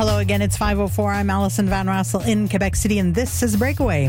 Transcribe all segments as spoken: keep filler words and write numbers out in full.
Hello again, it's five oh four. I'm Alison Van Rassel in Quebec City, and this is Breakaway.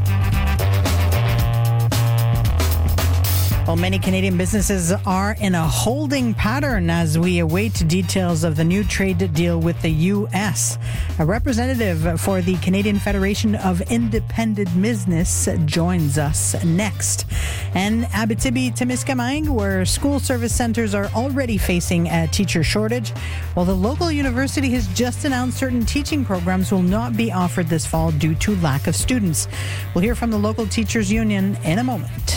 Well, many Canadian businesses are in a holding pattern as we await details of the new trade deal with the U S. A representative for the Canadian Federation of Independent Business joins us next. And Abitibi-Témiscamingue, where school service centres are already facing a teacher shortage, while the local university has just announced certain teaching programs will not be offered this fall due to lack of students. We'll hear from the local teachers union in a moment.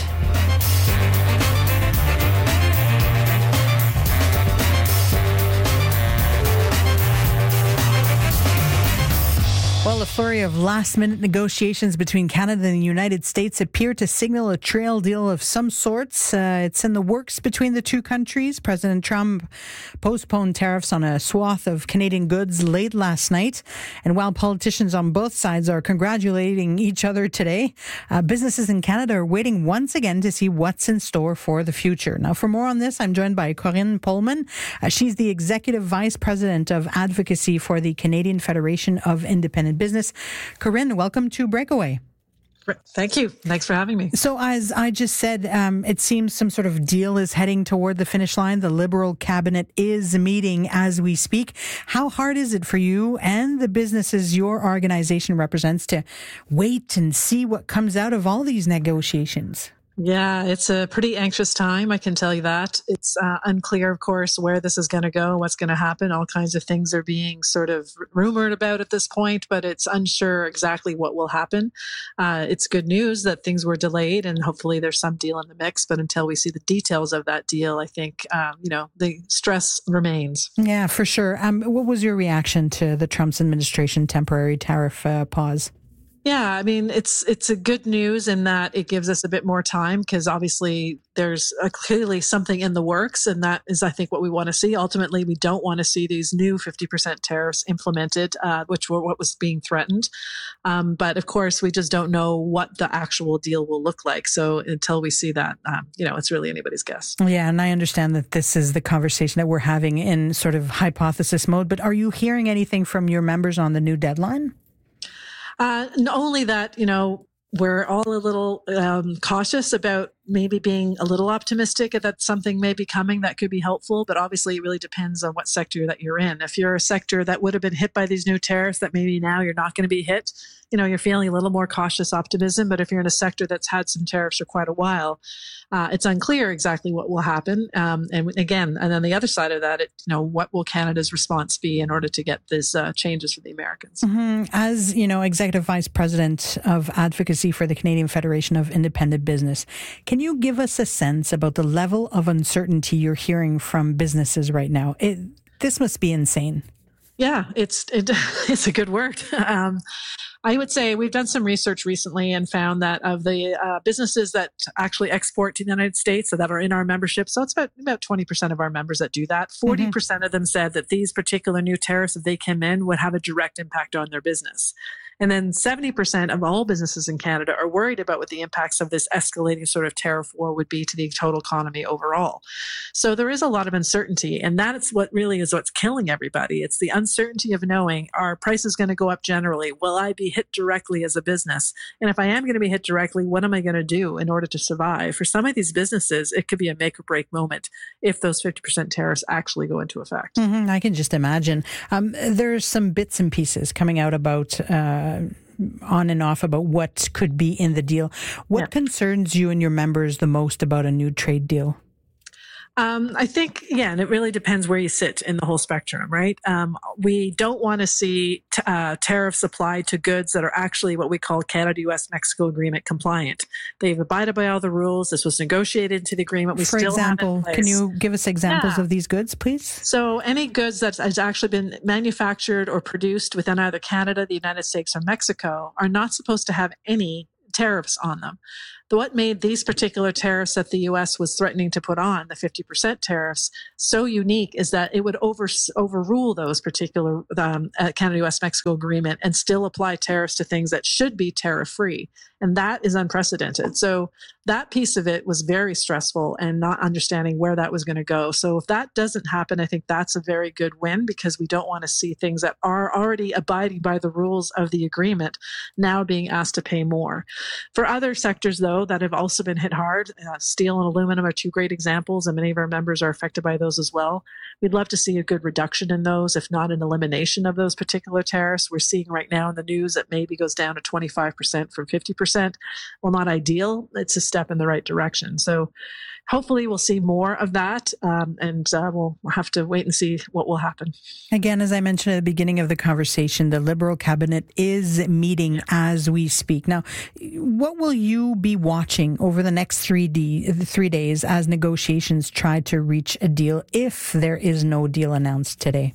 Well, a flurry of last-minute negotiations between Canada and the United States appear to signal a trade deal of some sorts. Uh, it's in the works between the two countries. President Trump postponed tariffs on a swath of Canadian goods late last night. And while politicians on both sides are congratulating each other today, uh, businesses in Canada are waiting once again to see what's in store for the future. Now, for more on this, I'm joined by Corinne Pullman. Uh, she's the Executive Vice President of Advocacy for the Canadian Federation of Independent Business. Corinne, welcome to Breakaway. Thank you. Thanks for having me. So as I just said, um, it seems some sort of deal is heading toward the finish line. The Liberal cabinet is meeting as we speak. How hard is it for you and the businesses your organization represents to wait and see what comes out of all these negotiations? Yeah, it's a pretty anxious time, I can tell you that. It's uh, unclear, of course, where this is going to go, what's going to happen. All kinds of things are being sort of rumored about at this point, but it's unsure exactly what will happen. Uh, it's good news that things were delayed and hopefully there's some deal in the mix, but until we see the details of that deal, I think, um, you know, the stress remains. Yeah, for sure. Um, what was your reaction to the Trump's administration temporary tariff uh, pause? Yeah, I mean, it's it's a good news in that it gives us a bit more time because obviously there's a, clearly something in the works, and that is, I think, what we want to see. Ultimately, we don't want to see these new fifty percent tariffs implemented, uh, which were what was being threatened. Um, but of course, we just don't know what the actual deal will look like. So until we see that, um, you know, it's really anybody's guess. Yeah, and I understand that this is the conversation that we're having in sort of hypothesis mode, but are you hearing anything from your members on the new deadline? Uh, not only that, you know, we're all a little um, cautious about maybe being a little optimistic that something may be coming that could be helpful, but obviously it really depends on what sector that you're in. If you're a sector that would have been hit by these new tariffs that maybe now you're not going to be hit, you know, you're feeling a little more cautious optimism. But if you're in a sector that's had some tariffs for quite a while, uh, it's unclear exactly what will happen. Um, and again, and then the other side of that, it, you know, what will Canada's response be in order to get these uh, changes for the Americans? Mm-hmm. As, you know, Executive Vice President of Advocacy for the Canadian Federation of Independent Business, can you give us a sense about the level of uncertainty you're hearing from businesses right now? It, this must be insane. Yeah, it's it, it's a good word. Um, I would say we've done some research recently and found that of the uh, businesses that actually export to the United States, so that are in our membership, so it's about about twenty percent of our members that do that. forty percent mm-hmm. of them said that these particular new tariffs, if they came in, would have a direct impact on their business. And then seventy percent of all businesses in Canada are worried about what the impacts of this escalating sort of tariff war would be to the total economy overall. So there is a lot of uncertainty, and that's what really is what's killing everybody. It's the uncertainty of knowing, are prices going to go up generally? Will I be hit directly as a business? And if I am going to be hit directly, what am I going to do in order to survive? For some of these businesses, it could be a make or break moment if those fifty percent tariffs actually go into effect. Mm-hmm, I can just imagine. Um, there's some bits and pieces coming out about uh, on and off about what could be in the deal. What yeah. concerns you and your members the most about a new trade deal? Um, I think, yeah, and it really depends where you sit in the whole spectrum, right? Um, we don't want to see t- uh, tariffs applied to goods that are actually what we call Canada, U S, Mexico Agreement compliant. They've abided by all the rules. This was negotiated into the agreement. We For still example, have it in place. Can you give us examples yeah. of these goods, please? So any goods that has actually been manufactured or produced within either Canada, the United States, or Mexico are not supposed to have any tariffs on them. What made these particular tariffs that the U S was threatening to put on, the fifty percent tariffs, so unique is that it would over, overrule those particular um, Canada-U S Mexico agreement and still apply tariffs to things that should be tariff-free. And that is unprecedented. So that piece of it was very stressful and not understanding where that was going to go. So if that doesn't happen, I think that's a very good win, because we don't want to see things that are already abiding by the rules of the agreement now being asked to pay more. For other sectors, though, that have also been hit hard, uh, steel and aluminum are two great examples, and many of our members are affected by those as well. We'd love to see a good reduction in those, if not an elimination of those particular tariffs. We're seeing right now in the news that maybe goes down to twenty-five percent from fifty percent. Well, not ideal. It's a step in the right direction. So hopefully we'll see more of that, um, and uh, we'll have to wait and see what will happen. Again, as I mentioned at the beginning of the conversation, the Liberal cabinet is meeting as we speak. Now, what will you be watching over the next three, D, three days as negotiations try to reach a deal, if there is no deal announced today?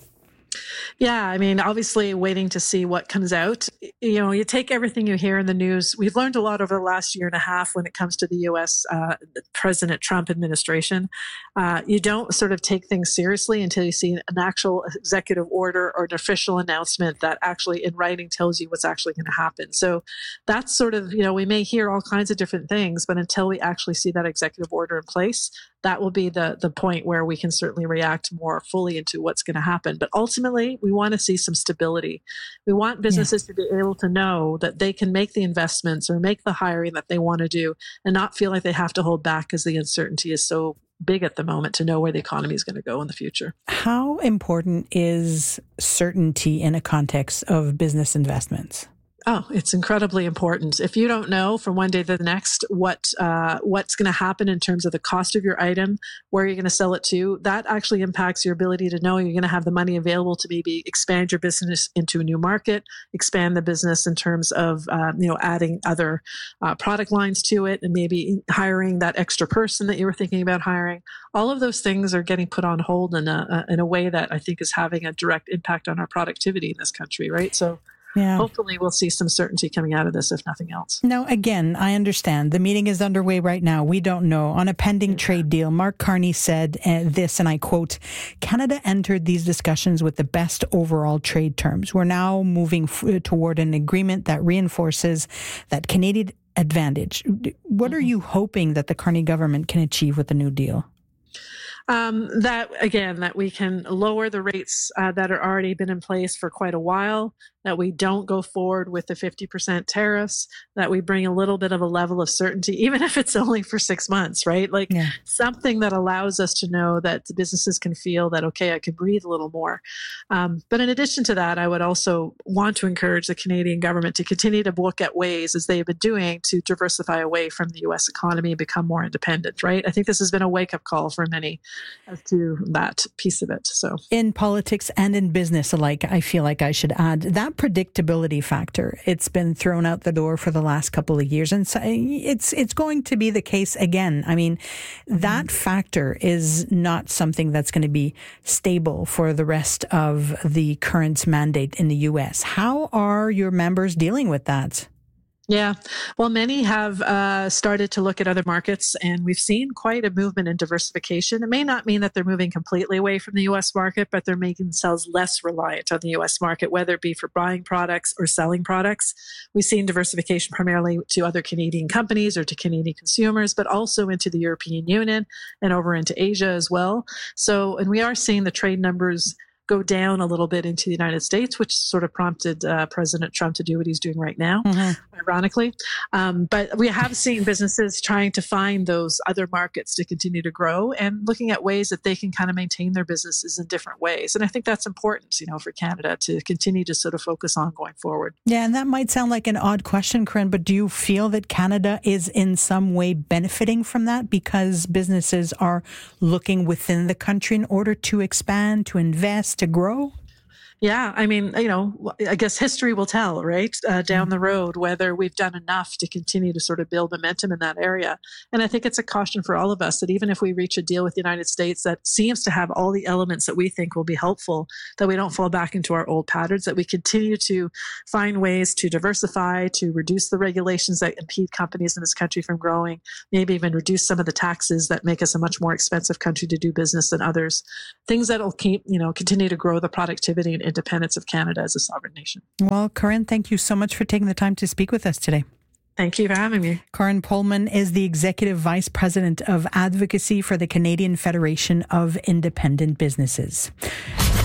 Yeah, I mean, obviously waiting to see what comes out. You know, you take everything you hear in the news. We've learned a lot over the last year and a half when it comes to the U S uh, President Trump administration. Uh, you don't sort of take things seriously until you see an actual executive order or an official announcement that actually in writing tells you what's actually going to happen. So that's sort of, you know, we may hear all kinds of different things, but until we actually see that executive order in place, that will be the, the point where we can certainly react more fully into what's going to happen. But ultimately, we want to see some stability. We want businesses yeah. to be able to know that they can make the investments or make the hiring that they want to do and not feel like they have to hold back because the uncertainty is so big at the moment to know where the economy is going to go in the future. How important is certainty in a context of business investments? Oh, it's incredibly important. If you don't know from one day to the next what uh, what's going to happen in terms of the cost of your item, where you're going to sell it to, that actually impacts your ability to know you're going to have the money available to maybe expand your business into a new market, expand the business in terms of um, you know adding other uh, product lines to it, and maybe hiring that extra person that you were thinking about hiring. All of those things are getting put on hold in a, a in a way that I think is having a direct impact on our productivity in this country, right? So. Yeah. Hopefully we'll see some certainty coming out of this, if nothing else. Now, again, I understand the meeting is underway right now. We don't know. On a pending yeah. trade deal, Mark Carney said uh, this, and I quote, "Canada entered these discussions with the best overall trade terms. We're now moving f- toward an agreement that reinforces that Canadian advantage." What mm-hmm. are you hoping that the Carney government can achieve with the new deal? Um, that, again, that we can lower the rates uh, that are already been in place for quite a while, that we don't go forward with the fifty percent tariffs, that we bring a little bit of a level of certainty, even if it's only for six months, right? Like yeah. something that allows us to know that the businesses can feel that, okay, I can breathe a little more. Um, but in addition to that, I would also want to encourage the Canadian government to continue to look at ways, as they've been doing, to diversify away from the U S economy and become more independent, right? I think this has been a wake-up call for many as to that piece of it. So, in politics and in business alike, I feel like I should add that predictability factor. It's been thrown out the door for the last couple of years, and so it's it's going to be the case again. I mean, that mm. factor is not something that's going to be stable for the rest of the current mandate in the U S. How are your members dealing with that? Yeah, well, many have uh, started to look at other markets, and we've seen quite a movement in diversification. It may not mean that they're moving completely away from the U S market, but they're making themselves less reliant on the U S market, whether it be for buying products or selling products. We've seen diversification primarily to other Canadian companies or to Canadian consumers, but also into the European Union and over into Asia as well. So, and we are seeing the trade numbers go down a little bit into the United States, which sort of prompted uh, President Trump to do what he's doing right now, mm-hmm. ironically. Um, but we have seen businesses trying to find those other markets to continue to grow and looking at ways that they can kind of maintain their businesses in different ways. And I think that's important, you know, for Canada to continue to sort of focus on going forward. Yeah, and that might sound like an odd question, Corinne, but do you feel that Canada is in some way benefiting from that because businesses are looking within the country in order to expand, to invest, to grow? Yeah, I mean, you know, I guess history will tell, right, uh, down the road, whether we've done enough to continue to sort of build momentum in that area. And I think it's a caution for all of us that even if we reach a deal with the United States that seems to have all the elements that we think will be helpful, that we don't fall back into our old patterns, that we continue to find ways to diversify, to reduce the regulations that impede companies in this country from growing, maybe even reduce some of the taxes that make us a much more expensive country to do business than others. Things that will keep, you know, continue to grow the productivity and independence of Canada as a sovereign nation. Well, Corinne, thank you so much for taking the time to speak with us today. Thank you for having me. Corinne Pohlmann is the Executive Vice President of Advocacy for the Canadian Federation of Independent Businesses.